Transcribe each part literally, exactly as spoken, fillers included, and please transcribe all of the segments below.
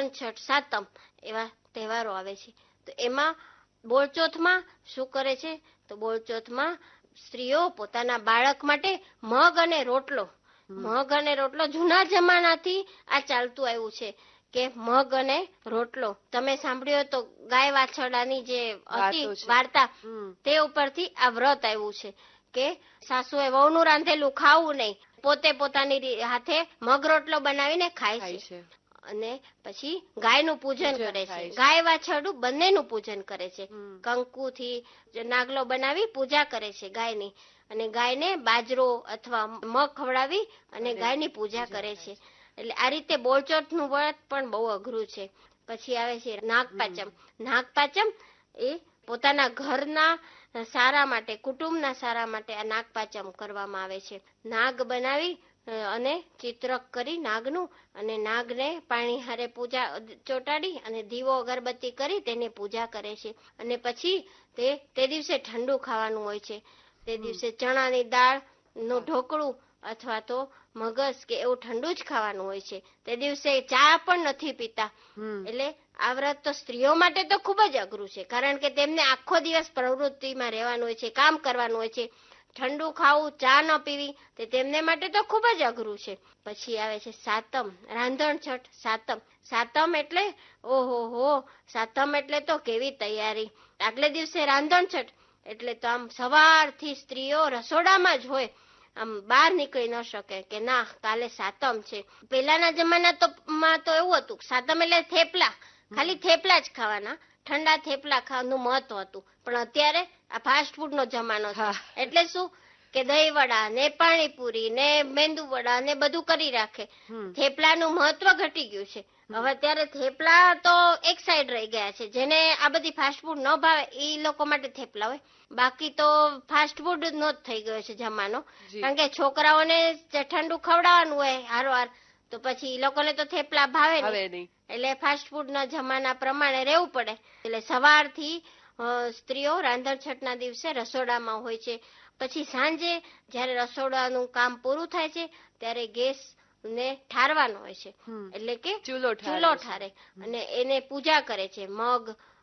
રાંધણ છઠ, સાતમ એવા તહેવારો આવે છે. તો એમાં બોળચોથમાં શું કરે છે? તો બોળચોથમાં સ્ત્રીઓ પોતાના બાળક માટે મગ અને રોટલો મગ અને રોટલો જૂના જમાનાથી આ ચાલતું આવ્યું છે કે મગ અને રોટલો. તમે સાંભળ્યો તો ગાય વાછરડાની જે હતી વાર્તા, તે ઉપરથી આ વ્રત આવ્યું છે કે સાસુએ વહુનું રાંધેલું ખાવું નહીં, પોતે પોતાની હાથે મગ રોટલો બનાવીને ખાય છે અને પછી ગાયનું પૂજન કરે છે. ગાય વાછરડું બંનેનું પૂજન કરે છે. કંકુથી નાગલો બનાવી પૂજા કરે છે ગાયની, અને ગાયને બાજરો અથવા મગ ખવડાવી અને ગાયની પૂજા કરે છે. એટલે આ રીતે બોળચોથનું વ્રત પણ બહુ અઘરું છે. પછી આવે છે નાગપાંચમ. નાગપાંચમ એ પોતાના ઘરના સારા માટે, કુટુંબના સારા માટે આ નાગપાંચમ કરવામાં આવે છે. નાગ બનાવી અને ચિત્ર કરી નાગનું, અને નાગને પાણી હારે પૂજા ચોટાડી અને દીવો અગરબત્તી કરી તેની પૂજા કરે છે. અને પછી તે તે દિવસે ઠંડુ ખાવાનું હોય છે. તે દિવસે ચણાની દાળ નું ઢોકળું અથવા તો મગસ કે એવું ઠંડુ જ ખાવાનું હોય છે. તે દિવસે ચા પણ નથી પીતા. એટલે આ વ્રત તો સ્ત્રીઓ માટે તો ખૂબ જ અઘરું છે, કારણ કે તેમને આખો દિવસ પ્રવૃત્તિમાં રહેવાનું હોય છે, કામ કરવાનું હોય છે. ઠંડુ ખાવું, ચા ન પીવી તે તેમને માટે તો ખૂબ જ અઘરું છે. પછી આવે છે સાતમ, રાંધણ છઠ, સાતમ. સાતમ એટલે ઓહો હો, સાતમ એટલે તો કેવી તૈયારી. આગલે દિવસે રાંધણ છઠ એટલે તો આમ સવારથી સ્ત્રીઓ રસોડામાં જ હોય, આમ બહાર નીકળી ન શકે કે ના કાલે સાતમ છે. પેલાના જમાના તો માં તો એવું હતું, સાતમ એટલે થેપલા, ખાલી થેપલા જ ખાવાના, ઠંડા થેપલા ખાવાનું મહત્વ હતું. પણ અત્યારે આ ફાસ્ટ ફૂડ નો જમાનો છે, એટલે શું કે દહીં વડા ને પાણીપુરી ને મેંદુ વડા ને બધું કરી રાખે. થેપલાનું મહત્વ ઘટી ગયું છે. હવે અત્યારે થેપલા તો એક સાઈડ રહી ગયા છે. જેને આ બધી ફાસ્ટ ફૂડ ન ભાવે એ લોકો માટે થેપલા હોય, બાકી તો ફાસ્ટ ફૂડ નો જ થઈ ગયો છે જમાનો. કારણ કે છોકરાઓને ઠંડુ ખવડાવવાનું હોય હારોહાર, તો પછી એ લોકોને તો થેપલા ભાવે નહીં, એટલે ફાસ્ટ ફૂડ ના જમાના પ્રમાણે રહેવું પડે. એટલે સવારથી સ્ત્રીઓ રાંધણ છઠ ના દિવસે રસોડામાં હોય છે. પછી સાંજે જયારે રસોડાનું કામ પૂરું થાય છે ત્યારે ગેસ ને ઠારવાનો હોય છે, એટલે કે ચૂલો ઠારે અને એને પૂજા કરે છે. મગ,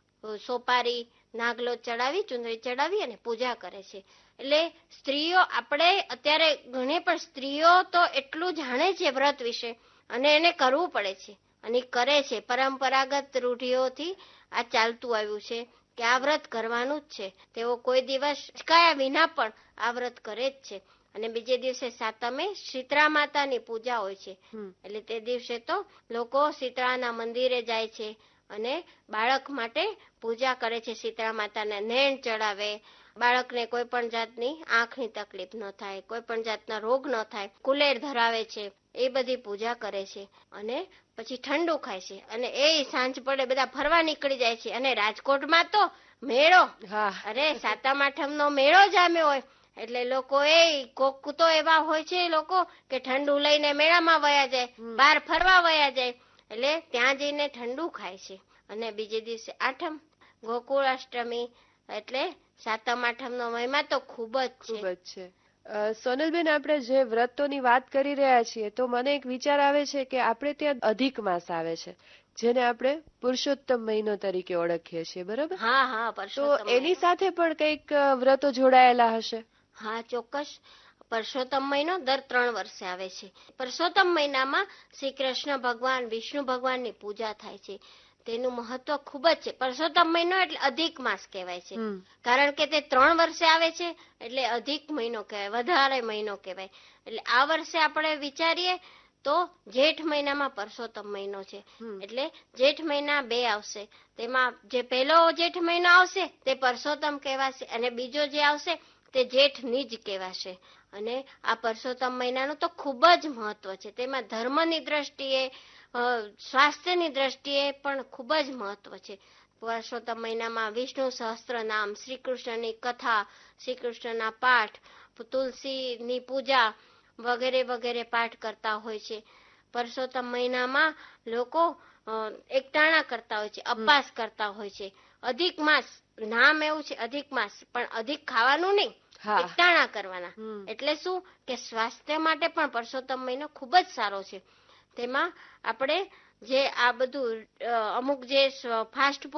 સોપારી, નાગલો ચડાવી, ચુંદડી ચડાવી અને પૂજા કરે છે. એટલે સ્ત્રીઓ, આપણે અત્યારે ઘણી પણ સ્ત્રીઓ તો એટલું જાણે છે વ્રત વિશે, અને એને કરવું પડે છે અને કરે છે. પરંપરાગત રૂઢિઓથી આ ચાલતું આવ્યું છે કે આ વ્રત કરવાનું જ છે. તેઓ કોઈ દિવસ અચકાયા વિના પણ આ વ્રત કરે જ છે. અને બીજે દિવસે સાતમે શીતળા માતાની પૂજા હોય છે. એટલે તે દિવસે તો લોકો શીતળાના મંદિરે જાય છે અને બાળક માટે પૂજા કરે છે. શીતળા માતાને નેણ ચડાવે, બાળકને કોઈ પણ જાતની આંખની તકલીફ ન થાય, કોઈ પણ જાતના રોગ ન થાય, કુલેર ધરાવે છે, એ બધી પૂજા કરે છે. અને પછી ઠંડુ ખાય છે અને એ સાંજ પડે બધા ફરવા નીકળી જાય છે. અને રાજકોટમાં તો મેળો, અરે સાતમ આઠમ નો મેળો જામ્યો હોય, એટલે લોકો એ કોક તો એવા હોય છે લોકો કે ઠંડુ લઈને મેળામાં વયા જાય, બહાર ફરવા વયા જાય, એટલે ત્યાં જઈને ઠંડુ ખાય છે. અને બીજે દિવસે આઠમ, ગોકુળાષ્ટમી, એટલે સાતમ આઠમ નો મહિમા તો ખૂબ જ છે. સોનલબેન, આપણે જે વ્રતોની વાત કરી રહ્યા છીએ તો મને એક વિચાર આવે છે કે આપણે ત્યાં અધિક માસ આવે છે, જેને આપણે પુરુષોત્તમ મહિનો તરીકે ઓળખીએ છીએ, બરાબર? હા હા. તો એની સાથે પણ કઈક વ્રતો જોડાયેલા હશે? હા, ચોક્કસ. પરસોત્તમ મહિનો દર ત્રણ વર્ષે આવે છે. પરસોત્તમ મહિનામાં શ્રી કૃષ્ણ ભગવાન, વિષ્ણુ ભગવાનની પૂજા થાય છે. તેનું મહત્વ ખૂબ જ છે. પરસોત્તમ મહિનો એટલે અધિક માસ કહેવાય છે, કારણ કે તે ત્રણ વર્ષે આવે છે, એટલે અધિક મહિનો કહેવાય, વધારે મહિનો કહેવાય. એટલે આ વર્ષે આપણે વિચારીએ તો જેઠ મહિનામાં પરસોત્તમ મહિનો છે, એટલે જેઠ મહિના બે આવશે. તેમાં જે પહેલો જેઠ મહિનો આવશે તે પરસોત્તમ કહેવાશે, અને બીજો જે આવશે તે જેઠની જ કહેવાશે. અને આ પરસોત્તમ મહિનાનું તો ખૂબ જ મહત્વ છે. તેમાં ધર્મની દ્રષ્ટિએ, સ્વાસ્થ્યની દ્રષ્ટિએ પણ ખૂબ જ મહત્વ છે. પરસોત્તમ મહિનામાં વિષ્ણુ સહસ્ત્ર નામ, શ્રી કૃષ્ણની કથા, શ્રી કૃષ્ણના પાઠ, તુલસીની પૂજા વગેરે વગેરે પાઠ કરતા હોય છે. પરસોત્તમ મહિનામાં લોકો એકટાણા કરતા હોય છે, અપવાસ કરતા હોય છે. અધિક માસ, નામ એવું છે અધિક માસ, પણ અધિક ખાવાનું નહીં, એકટાણા કરવાના. એટલે શું કે સ્વાસ્થ્ય માટે પણ પરસોત્તમ મહિનો ખૂબ જ સારો છે. તેમાં આપણે જે આ બધું અ, અમુક જે ફાસ્ટ